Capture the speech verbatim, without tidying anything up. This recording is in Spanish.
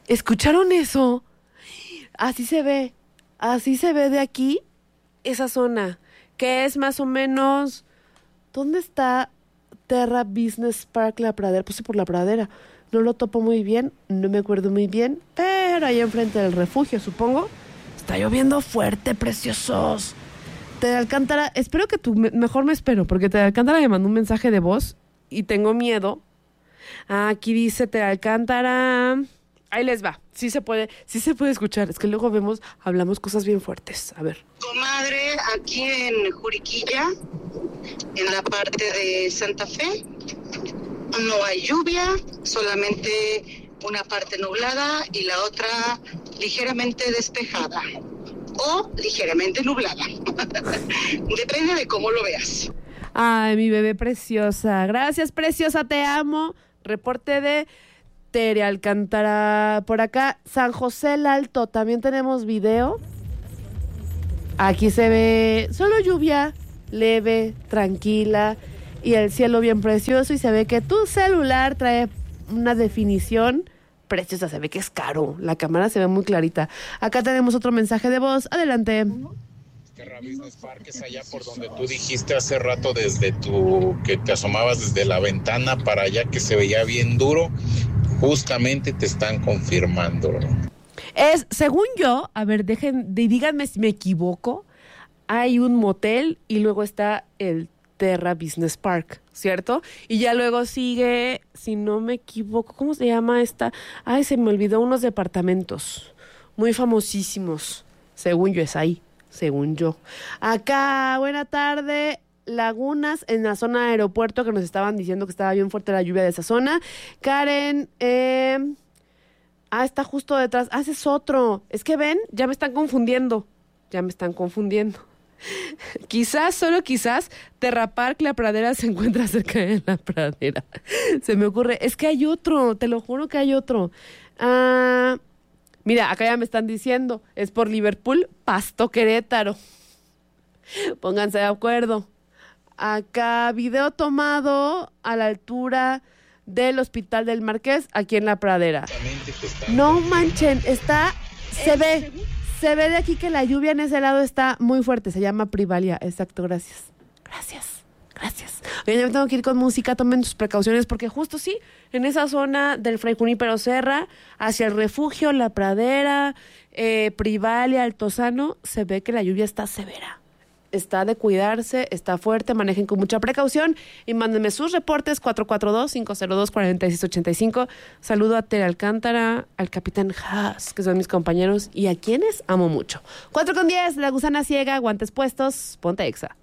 ¿Escucharon eso? Así se ve, así se ve de aquí esa zona, que es más o menos... ¿Dónde está Terra Business Park La Pradera? Puse por La Pradera. No lo topo muy bien, no me acuerdo muy bien, pero ahí enfrente del refugio, supongo. Está lloviendo fuerte, preciosos. Tere Alcántara, espero que tú, me, mejor me espero, porque Tere Alcántara me mandó un mensaje de voz y tengo miedo. Ah, aquí dice Tere Alcántara... Ahí les va, sí se puede, sí se puede escuchar, es que luego vemos, hablamos cosas bien fuertes, a ver. Comadre, aquí en Juriquilla, en la parte de Santa Fe, no hay lluvia, solamente una parte nublada y la otra ligeramente despejada o ligeramente nublada, depende de cómo lo veas. Ay, mi bebé preciosa, gracias preciosa, te amo, reporte de... Tere Alcántara, por acá, San José el Alto, también tenemos video. Aquí se ve solo lluvia, leve, tranquila, y el cielo bien precioso, y se ve que tu celular trae una definición preciosa, se ve que es caro, la cámara se ve muy clarita. Acá tenemos otro mensaje de voz, adelante. Terra Business Park es allá por donde tú dijiste hace rato, desde tu, que te asomabas desde la ventana para allá, que se veía bien duro. Justamente te están confirmando. Es, según yo, a ver, dejen, díganme si me equivoco, hay un motel y luego está el Terra Business Park, ¿cierto? Y ya luego sigue, si no me equivoco, ¿cómo se llama esta? Ay, se me olvidó, unos departamentos muy famosísimos, según yo es ahí, según yo. Acá, buena tarde. Lagunas en la zona de aeropuerto, que nos estaban diciendo que estaba bien fuerte la lluvia de esa zona. Karen, eh... ah, está justo detrás. Ah, ese es otro. Es que ven, ya me están confundiendo. Ya me están confundiendo. Quizás, solo quizás, Terra Park La Pradera se encuentra cerca de La Pradera. Se me ocurre. Es que hay otro, te lo juro que hay otro. Ah, mira, acá ya me están diciendo. Es por Liverpool, Pasto, Querétaro. Pónganse de acuerdo. Acá, video tomado a la altura del Hospital del Marqués, aquí en La Pradera. No manchen, está, se ve, se ve de aquí que la lluvia en ese lado está muy fuerte, se llama Privalia, exacto, gracias, gracias, gracias. Oye, yo tengo que ir con música, tomen sus precauciones, porque justo sí, en esa zona del Fray Junípero Serra, hacia el refugio, La Pradera, eh, Privalia, Altozano, se ve que la lluvia está severa. Está de cuidarse, está fuerte, manejen con mucha precaución y mándenme sus reportes cuatro cuatro dos, cinco cero dos, cuatro seis ocho cinco. Saludo a Tere Alcántara, al Capitán Haas, que son mis compañeros y a quienes amo mucho. cuatro con diez, La Gusana Ciega, guantes puestos, ponte Exa.